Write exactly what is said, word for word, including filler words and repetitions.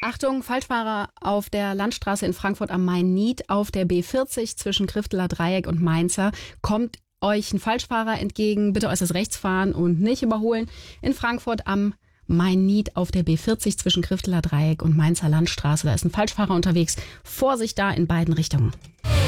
Achtung, Falschfahrer auf der Landstraße in Frankfurt am Main-Nied auf der B vierzig zwischen Grifteler Dreieck und Mainzer. Kommt euch ein Falschfahrer entgegen, bitte äußerst rechts fahren und nicht überholen. In Frankfurt am Main-Nied auf der B vierzig zwischen Grifteler Dreieck und Mainzer Landstraße. Da ist ein Falschfahrer unterwegs. Vorsicht da in beiden Richtungen.